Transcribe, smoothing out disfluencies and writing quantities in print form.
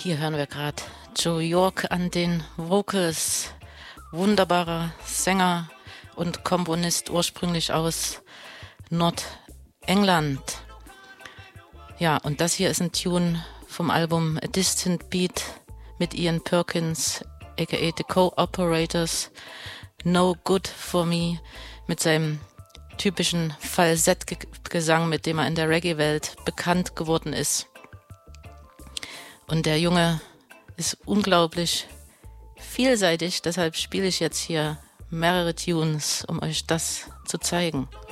Hier hören wir gerade Joe York an den Vocals. Wunderbarer Sänger und Komponist, ursprünglich aus Nordengland. Ja, und das hier ist ein Tune vom Album A Distant Beat mit Ian Perkins, aka The Co-Operators. No Good For Me, mit seinem typischen Falsettgesang, mit dem er in der Reggae-Welt bekannt geworden ist. Und der Junge ist unglaublich vielseitig, deshalb spiele ich jetzt hier mehrere Tunes, um euch das zu zeigen.